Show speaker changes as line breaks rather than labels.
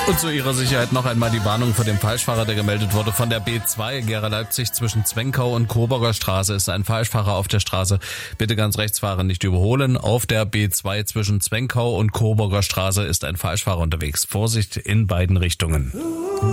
Und zu Ihrer Sicherheit noch einmal die Warnung vor dem Falschfahrer, der gemeldet wurde von der B2 Gera Leipzig zwischen Zwenkau und Coburger Straße ist ein Falschfahrer auf der Straße. Bitte ganz rechts fahren, nicht überholen. Auf der B2 zwischen Zwenkau und Coburger Straße ist ein Falschfahrer unterwegs. Vorsicht in beiden Richtungen.